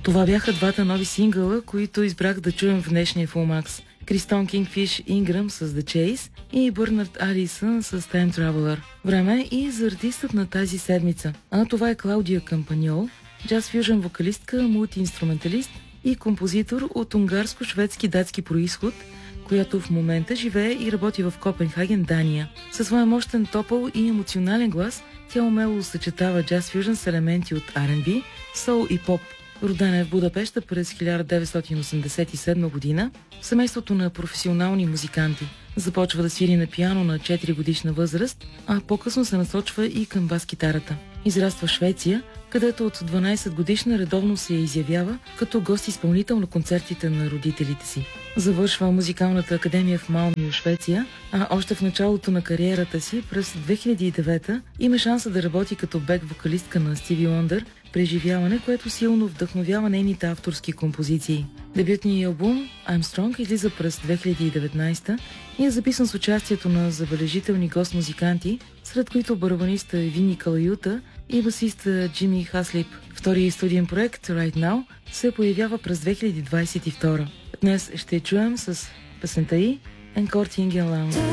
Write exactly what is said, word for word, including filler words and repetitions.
Това бяха двата нови сингъла, които избрах да чуем в днешния Fullmax. Кристон Кингфиш Инграм с The Chase и Бърнард Алисън с Time Traveler. Време и за артистът на тази седмица. А това е Клаудия Кампаньол, джаз-фюжън вокалистка, мултиинструменталист и композитор от унгарско-шведски датски происход, която в момента живее и работи в Копенхаген, Дания. Със своя мощен топъл и емоционален глас, тя умело съчетава джаз-фюжън с елементи от Ар енд Би, соул и поп. Родена е в Будапеща през хиляда деветстотин осемдесет и седма година в семейството на професионални музиканти. Започва да свири на пиано на четири годишна възраст, а по-късно се насочва и към бас-китарата. Израства в Швеция, където от дванайсет годишна редовно се изявява като гост-изпълнител на концертите на родителите си. Завършва музикалната академия в Малмö, Швеция, а още в началото на кариерата си през две хиляди и девета има шанса да работи като бек-вокалистка на Стиви Уондър, преживяване, което силно вдъхновява нейните авторски композиции. Дебютният албум I'm Strong излиза през две хиляди и деветнайсета и е записан с участието на забележителни гост-музиканти, сред които барабаниста Вини Калаюта и басиста Джими Хаслип. Вторият студиен проект Right Now се появява през две хиляди двайсет и втора. Днес ще чуем с песента и Encore Tingen Lounge.